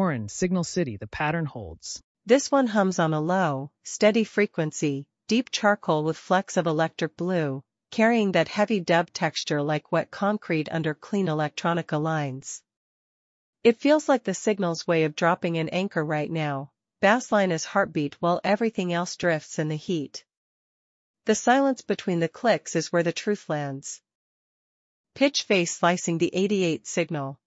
in Signal City the pattern holds. This one hums on a low, steady frequency, deep charcoal with flecks of electric blue, carrying that heavy dub texture like wet concrete under clean electronica lines. It feels like the Signal's way of dropping an anchor right now. Bassline is heartbeat while everything else drifts in the heat. The silence between the clicks is where the truth lands. Pitch face slicing the 88 Signal.